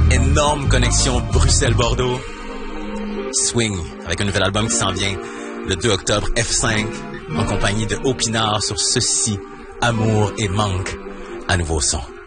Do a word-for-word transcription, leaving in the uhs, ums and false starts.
énorme connexion Bruxelles-Bordeaux. Swing, avec un nouvel album qui s'en vient le deux octobre, F cinq, en compagnie de Opinard sur Ceci, Amour et Manque, à nouveau son.